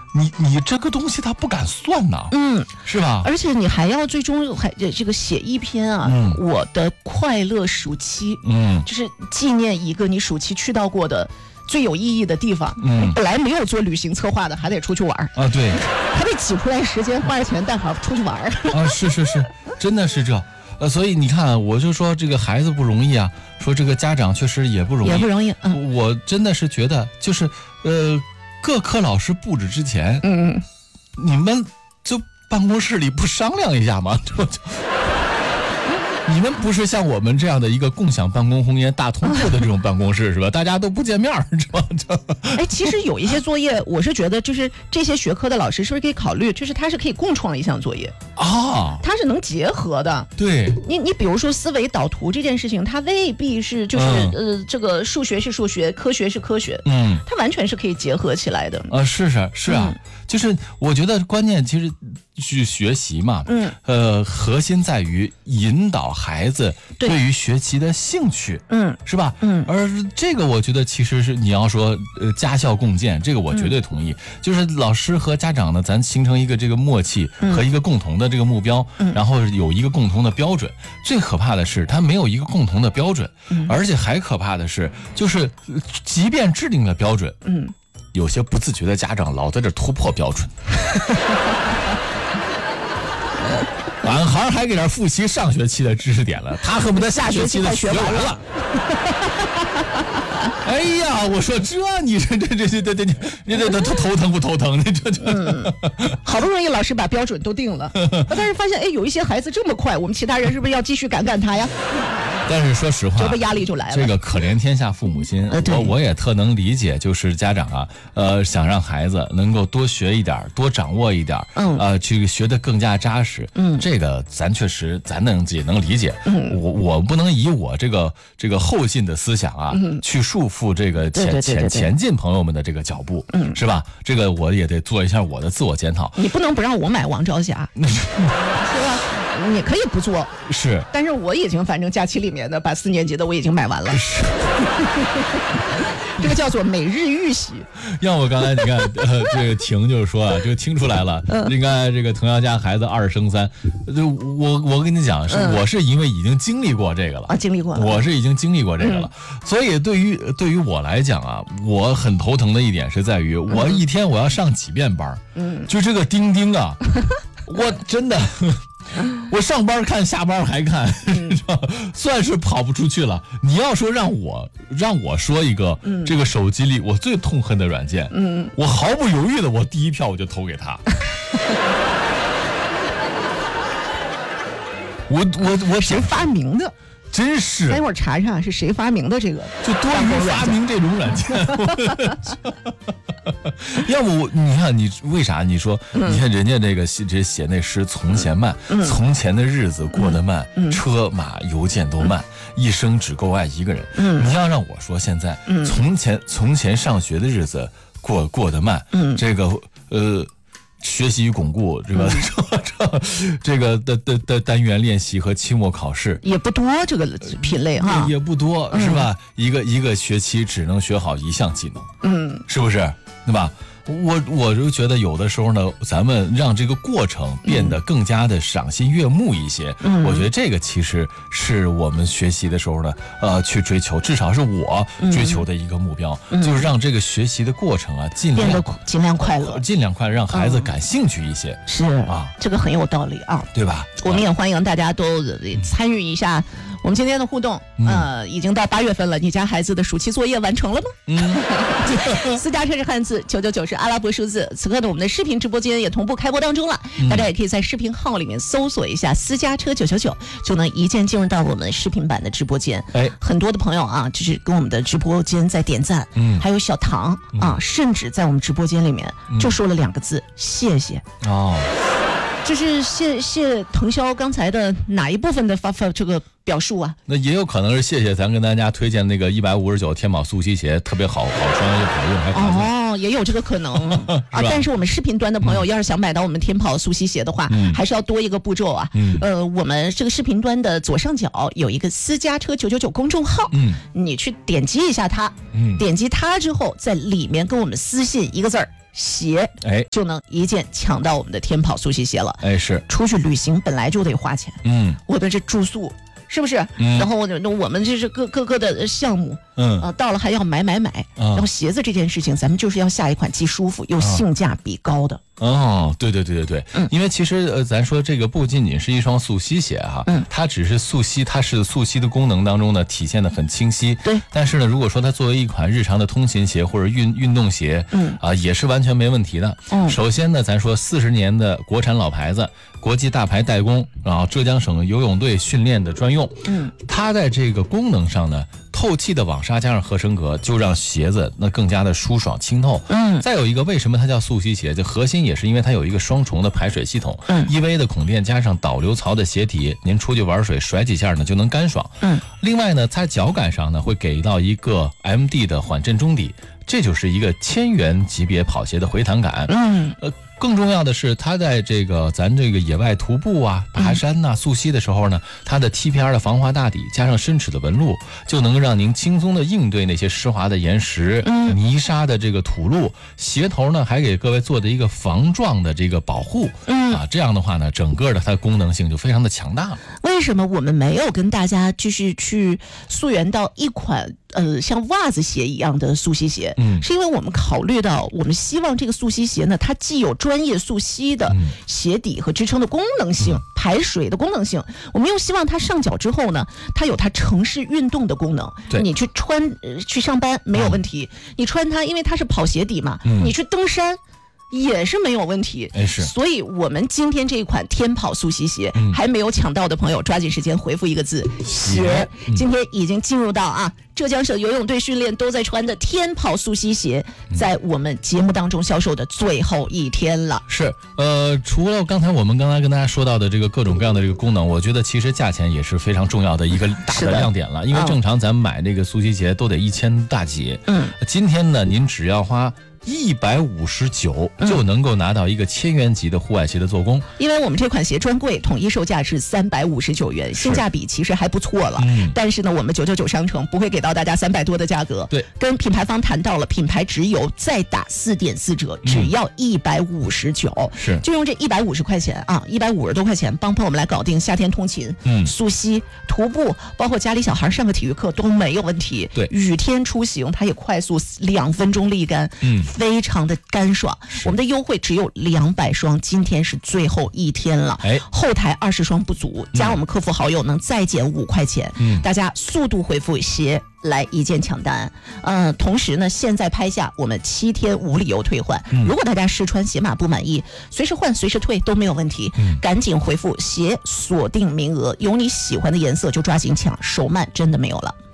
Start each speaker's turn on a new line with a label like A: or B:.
A: 你这个东西他不敢算呐，是吧？
B: 而且你还要最终还这个写一篇啊，我的快乐暑期，就是纪念一个你暑期去到过的最有意义的地方。本来没有做旅行策划的，还得出去玩
A: 啊，对，
B: 还得挤出来时间，花着钱带好出去玩
A: 啊，是，真的是这。所以你看，我就说这个孩子不容易啊，说这个家长确实也不容易，我真的是觉得，就是各科老师布置之前，你们就办公室里不商量一下吗？你们不是像我们这样的一个共享办公空间大通铺的这种办公室是吧？大家都不见面是吧？
B: 其实有一些作业，我是觉得就是这些学科的老师是不是可以考虑，就是他是可以共创一项作业啊，它是能结合的。
A: 对，
B: 你比如说思维导图这件事情，它未必是就是这个数学是数学，科学是科学，它完全是可以结合起来的。
A: 是啊，就是我觉得关键其实是学习嘛，核心在于引导孩子对于学习的兴趣，是吧？而这个我觉得其实是你要说家校共建，这个我绝对同意。就是老师和家长呢，咱形成一个这个默契和一个共同的这个目标，然后有一个共同的标准。最可怕的是他没有一个共同的标准，而且还可怕的是，就是即便制定了标准，有些不自觉的家长老在这突破标准。俺孩还给点复习上学期的知识点了，他恨不得下学期的学完了。哎呀，我说你这头疼不头疼？
B: 好不容易老师把标准都定了，但是发现有一些孩子这么快，我们其他人是不是要继续赶他呀？
A: 但是说实话，
B: 这个压力就来了。
A: 这个可怜天下父母心，我也特能理解，就是家长啊，想让孩子能够多学一点，多掌握一点，去学得更加扎实。这个咱确实也能理解。我不能以我这个后进的思想啊，去束缚这个前进朋友们的这个脚步，是吧？这个我也得做一下我的自我检讨。
B: 你不能不让我买王朝霞，是吧？你可以不做，
A: 是，
B: 但是我已经反正假期里面的把4年级的我已经买完了。这个叫做每日预习。
A: 要我刚才你看，这个婷就是说啊，就听出来了，应该这个滕瑶家孩子2生3，我跟你讲，我是因为已经经历过这个了啊，
B: 经历过了，
A: 我是已经经历过这个了，所以对于我来讲啊，我很头疼的一点是在于，我一天我要上几遍班，就这个钉钉啊，我真的。我上班看，下班还看，算是跑不出去了。你要说让我说一个这个手机里我最痛恨的软件，我毫不犹豫的，我第一票我就投给他。我
B: 谁发明的？
A: 真是，
B: 待会儿查查是谁发明的这个，
A: 就多余发明这种软件。要不你看你为啥？你说你看人家这个写那诗，从前慢，从前的日子过得慢，车马邮件都慢，一生只够爱一个人。你要让我说现在，从前上学的日子过得慢，这个学习与巩固这个的单元练习和期末考试
B: 也不多，这个品类哈
A: 也不多，是吧？一个学期只能学好1项技能，是不是？对吧？我就觉得有的时候呢，咱们让这个过程变得更加的赏心悦目一些。我觉得这个其实是我们学习的时候呢，去追求，至少是我追求的一个目标，就是让这个学习的过程啊，尽量快乐，让孩子感兴趣一些。
B: 是啊，这个很有道理啊，
A: 对吧？
B: 我们也欢迎大家都参与一下我们今天的互动。已经到8月份了，你家孩子的暑期作业完成了吗？私家车是汉字，999是阿拉伯数字。此刻呢，我们的视频直播间也同步开播当中了，大家也可以在视频号里面搜索一下私家车999，就能一键进入到我们视频版的直播间。很多的朋友啊，就是跟我们的直播间在点赞，还有小唐啊，甚至在我们直播间里面就说了2个字：谢谢。就是谢腾霄刚才的哪一部分的发这个表述啊？
A: 那也有可能是谢谢咱跟大家推荐那个159天宝速吸鞋，特别好穿又好用还划
B: 算。也有这个可能啊。但是我们视频端的朋友要是想买到我们天宝速吸鞋的话，还是要多一个步骤啊。我们这个视频端的左上角有一个私家车999公众号，你去点击一下它，点击它之后，在里面跟我们私信一个字儿鞋，就能一键抢到我们的天跑速吸鞋了。
A: 是。
B: 出去旅行本来就得花钱，我的这住宿。是不是？然后我们这是各个的项目，到了还要买，然后鞋子这件事情，咱们就是要下一款既舒服又性价比高的。
A: 对，因为其实咱说这个不仅仅是一双速吸鞋哈，它只是速吸，它是速吸的功能当中呢体现的很清晰。
B: 对，
A: 但是呢，如果说它作为一款日常的通勤鞋或者运动鞋，也是完全没问题的。首先呢，咱说40年的国产老牌子，国际大牌代工，然后浙江省游泳队训练的专用。它在这个功能上呢，透气的网纱加上合成革，就让鞋子那更加的舒爽清透。再有一个，为什么它叫速吸鞋？就核心也是因为它有一个双重的排水系统，EVA 的孔垫加上导流槽的鞋体，您出去玩水甩几下呢就能干爽。另外呢，它脚感上呢会给到一个 MD 的缓震中底，这就是一个1000元级别跑鞋的回弹感。更重要的是，它在这个咱这个野外徒步啊、爬山呐、速吸的时候呢，它的 TPR 的防滑大底加上深齿的纹路，就能让您轻松的应对那些湿滑的岩石、泥沙的这个土路。鞋头呢，还给各位做的一个防撞的这个保护。这样的话呢，整个的它功能性就非常的强大了。
B: 为什么我们没有跟大家就是去溯源到一款像袜子鞋一样的速吸鞋？是因为我们考虑到，我们希望这个速吸鞋呢，它既有专业速吸的鞋底和支撑的功能性，排水的功能性，我们又希望它上脚之后呢，它有它城市运动的功能。你去穿去上班没有问题，你穿它，因为它是跑鞋底嘛，你去登山也是没有问题。所以我们今天这一款天跑速吸鞋，还没有抢到的朋友，抓紧时间回复一个字鞋。今天已经进入到浙江省游泳队训练都在穿的天跑速吸鞋，在我们节目当中销售的最后一天了。
A: 是，除了刚才跟大家说到的这个各种各样的这个功能，我觉得其实价钱也是非常重要的一个大的亮点了。因为正常咱们买这个速吸鞋都得1000大几，今天呢，您只要花159就能够拿到一个1000元级的户外鞋的做工。
B: 因为我们这款鞋专柜统一售价是359元，性价比其实还不错了。但是呢，我们999商城不会给到大家300多的价格。
A: 对，
B: 跟品牌方谈到了，品牌直邮再打4.4折，只要159。
A: 是，
B: 就用这150块钱150多块钱，帮朋友们来搞定夏天通勤、速吸、徒步，包括家里小孩上个体育课都没有问题。
A: 对，
B: 雨天出行它也快速2分钟沥干。非常的干爽。我们的优惠只有200双，今天是最后一天了。后台20双不足，加我们客服好友能再减5块钱。大家速度回复鞋来一键抢单。同时呢，现在拍下我们7天无理由退换。如果大家试穿鞋码不满意，随时换随时退都没有问题。赶紧回复鞋锁定名额，有你喜欢的颜色就抓紧抢，手慢真的没有了。